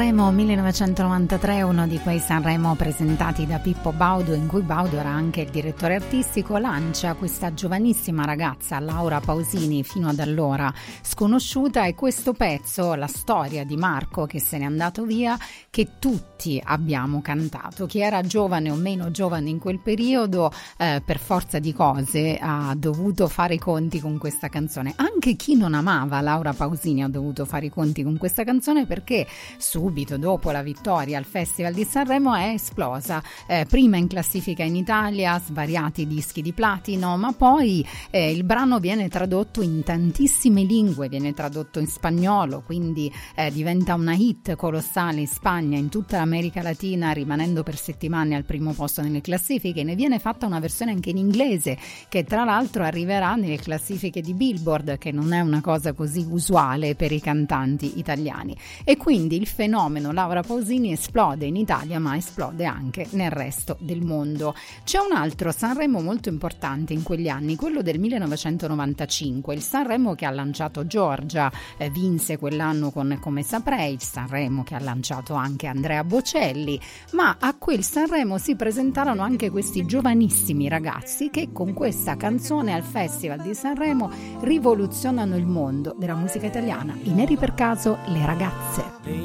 Sanremo 1993, uno di quei Sanremo presentati da Pippo Baudo, in cui Baudo era anche il direttore artistico, lancia questa giovanissima ragazza Laura Pausini, fino ad allora sconosciuta, e questo pezzo, la storia di Marco che se n'è andato via, che tutti abbiamo cantato. Chi era giovane o meno giovane in quel periodo, per forza di cose ha dovuto fare i conti con questa canzone. Anche chi non amava Laura Pausini ha dovuto fare i conti con questa canzone, perché subito dopo la vittoria al Festival di Sanremo è esplosa, prima in classifica in Italia, svariati dischi di platino, ma poi il brano viene tradotto in tantissime lingue, viene tradotto in spagnolo, quindi diventa una hit colossale in Spagna, in tutta l'America Latina, rimanendo per settimane al primo posto nelle classifiche. Ne viene fatta una versione anche in inglese, che tra l'altro arriverà nelle classifiche di Billboard, che non è una cosa così usuale per i cantanti italiani. E quindi il fenomeno Laura Pausini esplode in Italia, ma esplode anche nel resto del mondo. C'è un altro Sanremo molto importante in quegli anni, quello del 1995, il Sanremo che ha lanciato Giorgia, vinse quell'anno con Come Saprei, il Sanremo che ha lanciato anche Andrea Bocelli, ma a quel Sanremo si presentarono anche questi giovanissimi ragazzi che con questa canzone al Festival di Sanremo rivoluzionano il mondo della musica italiana. I Neri per caso, Le ragazze.